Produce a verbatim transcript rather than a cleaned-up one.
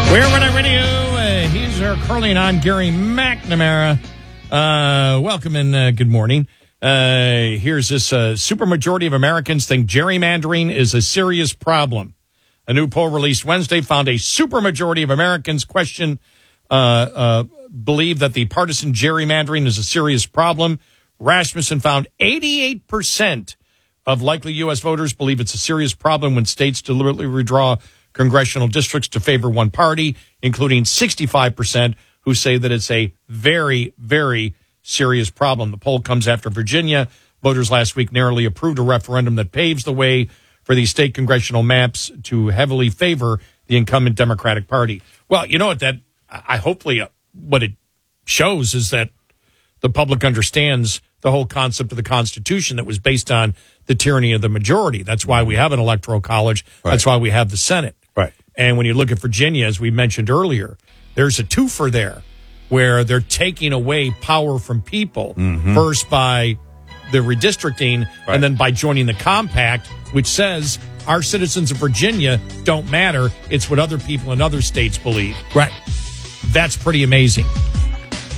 We're Running Radio. Uh, he's our curling on Gary McNamara. Uh, welcome and uh, good morning. Uh, here's this uh, supermajority of Americans think gerrymandering is a serious problem. A new poll released Wednesday found a supermajority of Americans question uh, uh, believe that the partisan gerrymandering is a serious problem. Rasmussen found eighty-eight percent of likely U S voters believe it's a serious problem when states deliberately redraw congressional districts to favor one party, including sixty-five percent who say that it's a very, very serious problem. The poll comes after Virginia. Voters last week narrowly approved a referendum that paves the way for these state congressional maps to heavily favor the incumbent Democratic Party. Well, you know what that I hopefully uh, what it shows is that the public understands the whole concept of the Constitution that was based on the tyranny of the majority. That's why we have an electoral college. Right. That's why we have the Senate. Right. And when you look at Virginia, as we mentioned earlier, there's a twofer there where they're taking away power from people, mm-hmm. first by the redistricting right. and then by joining the compact, which says our citizens of Virginia don't matter. It's what other people in other states believe. Right. That's pretty amazing.